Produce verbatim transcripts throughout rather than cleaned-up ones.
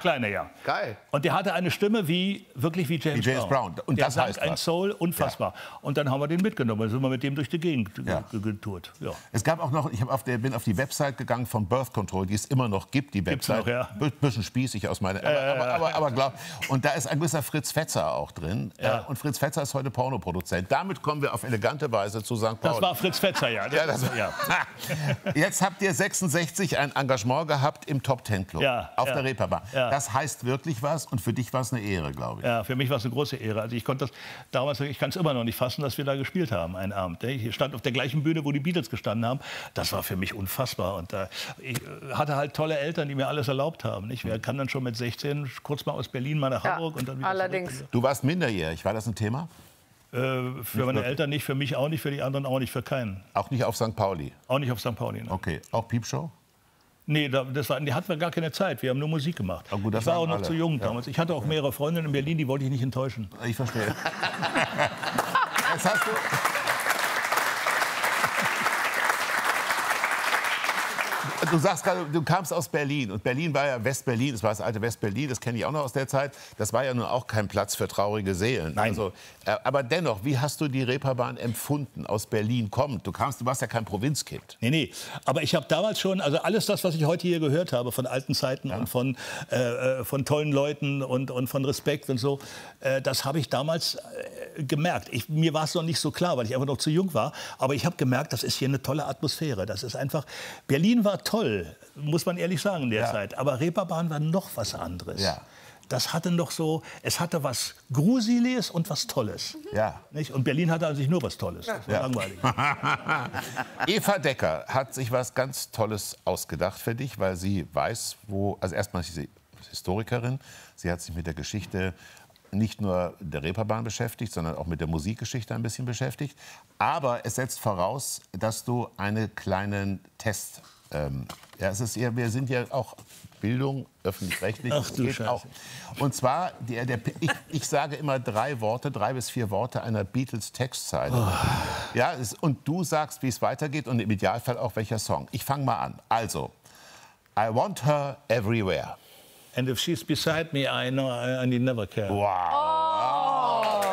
Kleine, ja. Geil. Und der hatte eine Stimme wie, wirklich wie James, wie James Brown. Brown. Und der das sang heißt ein was. Soul, unfassbar. Ja. Und dann haben wir den mitgenommen. Dann sind wir mit dem durch die Gegend ja. getourt. Ja. Es gab auch noch, ich auf der, bin auf die Website gegangen von Birth Control, die es immer noch gibt, die Website. Gibt's noch, ja. Ein bisschen spießig aus meiner... Aber, ja, ja, aber, aber, aber glaub, und da ist ein gewisser Fritz Fetzer auch drin. Ja. Und Fritz Fetzer ist heute Pornoproduzent. Damit kommen wir auf elegante Weise zu Sankt Pauli. Das war Fritz Fetzer, ja. Ja, das war, ja. Jetzt habt ihr sechsundsechzig ein Engagement gehabt im Top Ten Club ja, auf ja, der Reeperbahn. Ja. Das heißt wirklich was und für dich war es eine Ehre, glaube ich. Ja, für mich war es eine große Ehre. Also ich konnte das damals, ich kann es immer noch nicht fassen, dass wir da gespielt haben, einen Abend. Ich stand auf der gleichen Bühne, wo die Beatles gestanden haben. Das war für mich unfassbar. Und äh, ich hatte halt tolle Eltern, die mir alles erlaubt haben. Nicht? Wer kann dann schon mit sechzehn kurz mal aus Berlin mal nach Hamburg ja, und dann wieder allerdings. zurück? Du warst minderjährig, war das ein Thema? Äh, für meine Eltern nicht, für mich auch nicht, für die anderen auch nicht, für keinen. Auch nicht auf Sankt Pauli? Auch nicht auf Sankt Pauli. Ne? Okay, auch Piepshow? Nee, da, das war, die hatten wir gar keine Zeit. Wir haben nur Musik gemacht. Oh gut, das ich war auch noch alle. zu jung ja. damals. Ich hatte auch mehrere Freundinnen in Berlin, die wollte ich nicht enttäuschen. Ich verstehe. Jetzt hast du... Du sagst gerade, du kamst aus Berlin. Und Berlin war ja West-Berlin. Das war das alte West-Berlin. Das kenne ich auch noch aus der Zeit. Das war ja nun auch kein Platz für traurige Seelen. Nein. Also, äh, aber dennoch, wie hast du die Reeperbahn empfunden aus Berlin kommend? Du kamst, du warst ja kein Provinzkind. Nee, nee. Aber ich habe damals schon, also alles das, was ich heute hier gehört habe, von alten Zeiten ja. und von, äh, von tollen Leuten und, und von Respekt und so, äh, das habe ich damals äh, gemerkt. Ich, mir war es noch nicht so klar, weil ich einfach noch zu jung war. Aber ich habe gemerkt, das ist hier eine tolle Atmosphäre. Das ist einfach, Berlin war toll, muss man ehrlich sagen in der ja. Zeit. Aber Reeperbahn war noch was anderes. Ja. Das hatte noch so, es hatte was Gruseliges und was Tolles. Ja. Nicht? Und Berlin hatte an sich nur was Tolles. Das war ja. langweilig. Eva Decker hat sich was ganz Tolles ausgedacht für dich, weil sie weiß, wo... Also erstmal ist sie Historikerin. Sie hat sich mit der Geschichte nicht nur der Reeperbahn beschäftigt, sondern auch mit der Musikgeschichte ein bisschen beschäftigt. Aber es setzt voraus, dass du einen kleinen Test... Ähm, ja, es ist eher, wir sind ja auch Bildung, öffentlich-rechtlich. Ach du Scheiße. Auch. Und zwar, der, der, ich, ich sage immer drei Worte, drei bis vier Worte einer Beatles-Textzeile. Oh. Ja, es, und du sagst, wie es weitergeht und im Idealfall auch welcher Song. Ich fange mal an. Also, I want her everywhere. And if she's beside me, I know I, I need never care. Wow. Oh.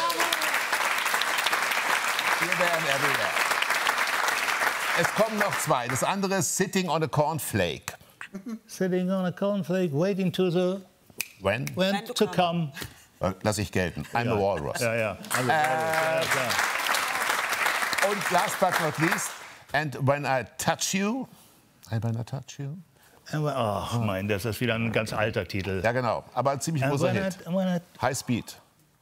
Here, there and everywhere. Es kommen noch zwei. Das andere ist Sitting on a Cornflake. Sitting on a cornflake, waiting to the... When? When, When to, to come. come. Lass ich gelten. I'm ja. a walrus. Ja, ja. Also, äh, ja, klar. Und last but not least, and when I touch you, and when I touch you. Ach, mein, das ist wieder ein ganz alter Titel. Ja, genau. Aber ein ziemlich großer Hit. I, I, High Speed.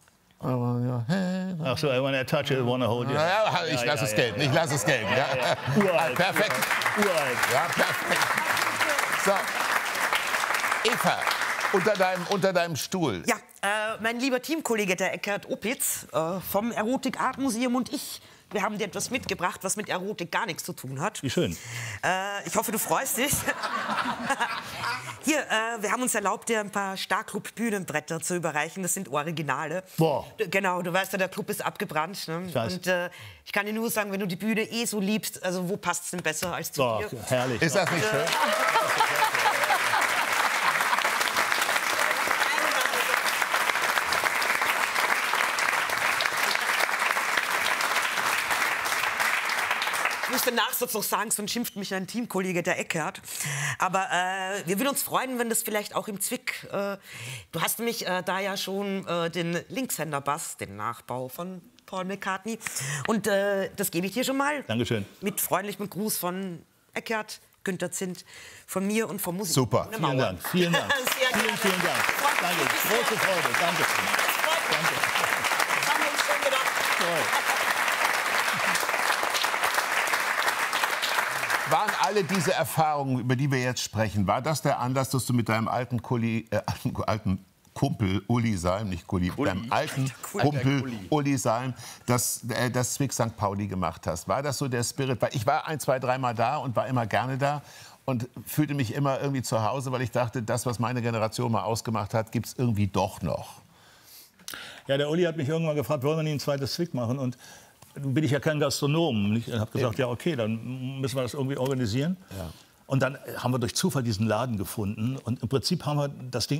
Ach so, I wanna touch it, wanna hold you. Ja, ja, ich lasse es gelten, ich lasse es gelten. Ja. Ja. Uralt. Perfekt. Uralt. Ja, perfekt. So, Eva, unter deinem, unter deinem Stuhl. Ja, äh, mein lieber Teamkollege, der Eckhard Opitz äh, vom Erotik Art Museum und ich, wir haben dir etwas mitgebracht, was mit Erotik gar nichts zu tun hat. Wie schön. Äh, ich hoffe, du freust dich. Hier, äh, wir haben uns erlaubt, dir ein paar Starclub-Bühnenbretter zu überreichen. Das sind Originale. Boah. Genau, du weißt ja, der Club ist abgebrannt. Ne? Ich weiß. Und äh, ich kann dir nur sagen, wenn du die Bühne eh so liebst, also wo passt es denn besser als zu Boah, dir? herrlich. Ist das nicht schön? Ich muss den Nachsatz noch sagen, sonst schimpft mich ein Teamkollege, der Eckhard. Aber äh, wir würden uns freuen, wenn das vielleicht auch im Zwick... Äh, du hast nämlich äh, da ja schon äh, den Linkshänder-Bass, den Nachbau von Paul McCartney. Und äh, das gebe ich dir schon mal. Dankeschön. Mit freundlichem Gruß von Eckhard, Günther Zint, von mir und vom Musik. Super. Vielen Dank. Vielen Dank. Sehr vielen, gerne. vielen Dank. Danke. Große Freude. Danke. Danke. Das haben wir uns schon gedacht. Toll. Waren alle diese Erfahrungen, über die wir jetzt sprechen, war das der Anlass, dass du mit deinem alten, Kuli, äh, alten Kumpel Uli Salm, nicht Kuli, Kuli. deinem alten Kuli. Kumpel Kuli. Uli Salm, das, äh, das Zwick Sankt Pauli gemacht hast? War das so der Spirit? Weil ich war ein, zwei, dreimal da und war immer gerne da und fühlte mich immer irgendwie zu Hause, weil ich dachte, das, was meine Generation mal ausgemacht hat, gibt es irgendwie doch noch. Ja, der Uli hat mich irgendwann gefragt, wollen wir nicht ein zweites Zwick machen? Und nun bin ich ja kein Gastronom. Ich habe gesagt, ja okay, dann müssen wir das irgendwie organisieren. Ja. Und dann haben wir durch Zufall diesen Laden gefunden. Und im Prinzip haben wir das Ding